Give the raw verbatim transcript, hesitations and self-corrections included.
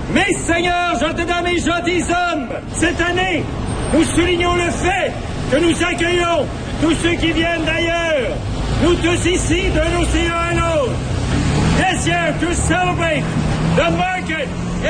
Mes seigneurs, gentildames et gentilshommes, cette année, nous soulignons le fait que nous accueillons tous ceux qui viennent d'ailleurs, nous tous ici, d'un océan à l'autre. This year, to celebrate the market